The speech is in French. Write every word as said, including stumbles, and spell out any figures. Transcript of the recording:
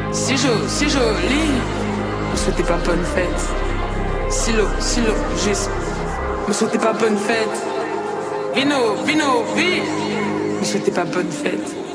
Si joli, si joli. Me souhaitez pas bonne fête. Silo, silo, juste. Me souhaitez pas bonne fête. Vino, vino, vi. Me souhaitez pas bonne fête.